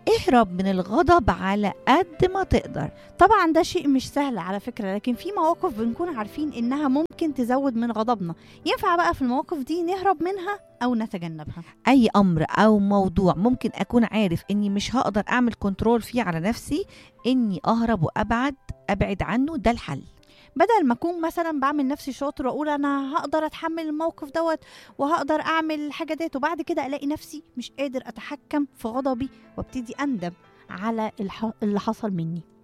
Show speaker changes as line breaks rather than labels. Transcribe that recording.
اهرب من الغضب على قد ما تقدر.
طبعا ده شيء مش سهل على فكرة، لكن في مواقف بنكون عارفين إنها ممكن تزود من غضبنا. ينفع بقى في المواقف دي نهرب منها أو نتجنبها.
اي امر او موضوع ممكن اكون عارف اني مش هقدر اعمل كنترول فيه على نفسي، اني اهرب ابعد عنه، ده الحل.
بدل ما أكون مثلا بعمل نفسي شاطر وأقول أنا هقدر أتحمل الموقف دوت وهقدر أعمل الحاجة ديت، وبعد كده ألاقي نفسي مش قادر أتحكم في غضبي وابتدي أندم على اللي حصل مني.